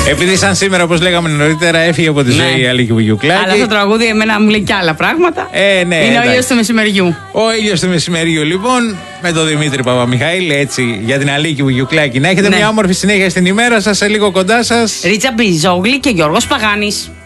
Επειδή σαν σήμερα, όπως λέγαμε νωρίτερα, έφυγε από τη ζωή η Αλίκη Βουγιουκλάκη. Αλλά αυτό το τραγούδι εμένα μου λέει και άλλα πράγματα. Ναι, είναι ο ήλιος του μεσημεριού. Ο ήλιος του μεσημεριού, λοιπόν, με τον Δημήτρη Παπαμιχαήλ, έτσι, για την Αλίκη Βουγιουκλάκη. Να έχετε μια όμορφη συνέχεια στην ημέρα σας, σε λίγο κοντά σας. Ρίτσα Μπιζόγλη και Γιώργος Παγάνης.